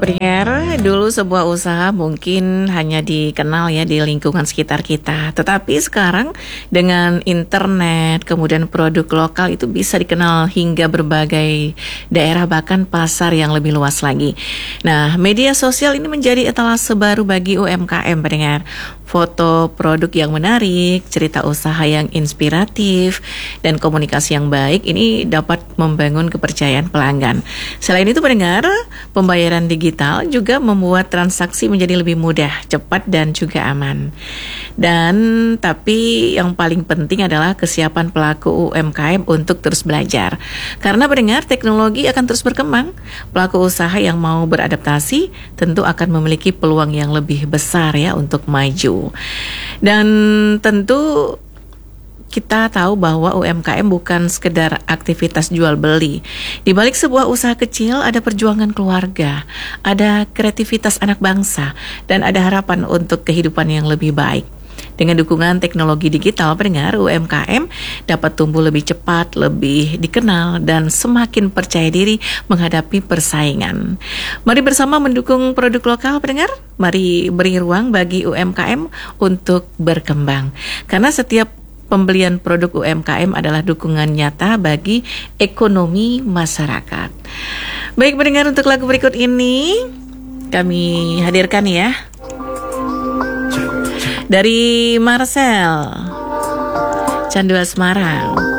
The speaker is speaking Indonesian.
Pendengar, dulu sebuah usaha mungkin hanya dikenal ya di lingkungan sekitar kita. Tetapi sekarang dengan internet, kemudian produk lokal itu bisa dikenal hingga berbagai daerah, bahkan pasar yang lebih luas lagi. Nah, media sosial ini menjadi etalase baru bagi UMKM, pendengar. Foto produk yang menarik, cerita usaha yang inspiratif, dan komunikasi yang baik ini dapat membangun kepercayaan pelanggan. Selain itu, pendengar, pembayaran digital juga membuat transaksi menjadi lebih mudah, cepat, dan juga aman. Dan tapi yang paling penting adalah kesiapan pelaku UMKM untuk terus belajar. Karena pendengar, teknologi akan terus berkembang. Pelaku usaha yang mau beradaptasi tentu akan memiliki peluang yang lebih besar ya untuk maju. Dan tentu kita tahu bahwa UMKM bukan sekedar aktivitas jual beli. Di balik sebuah usaha kecil ada perjuangan keluarga, ada kreativitas anak bangsa, dan ada harapan untuk kehidupan yang lebih baik. Dengan dukungan teknologi digital, pendengar, UMKM dapat tumbuh lebih cepat, lebih dikenal, dan semakin percaya diri menghadapi persaingan. Mari bersama mendukung produk lokal, pendengar. Mari beri ruang bagi UMKM untuk berkembang. Karena setiap pembelian produk UMKM adalah dukungan nyata bagi ekonomi masyarakat. Baik, pendengar, untuk lagu berikut ini kami hadirkan ya. Dari Marcel, Candu Asmara.